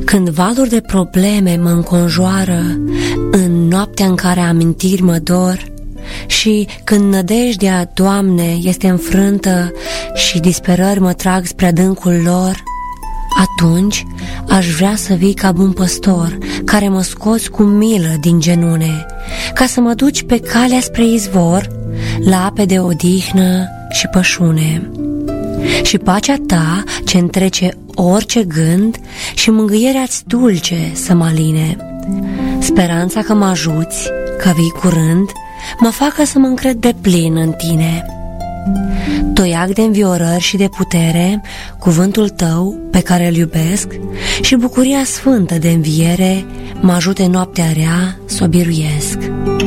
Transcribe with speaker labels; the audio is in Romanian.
Speaker 1: Când valuri de probleme mă înconjoară, în noaptea în care amintiri mă dor, și când nădejdea, Doamne, este înfrântă și disperări mă trag spre adâncul lor, atunci aș vrea să vii ca bun păstor, care mă scoți cu milă din genune, ca să mă duci pe calea spre izvor, la ape de odihnă și pășune. Și pacea ta ce întrece orice gând și mângâierea-ți dulce să mă aline. Speranța că mă ajuți, că vii curând, mă facă să mă încred deplin în tine. Toiac de înviorări și de putere, cuvântul tău pe care îl iubesc, și bucuria sfântă de înviere mă ajute noaptea rea să o biruiesc.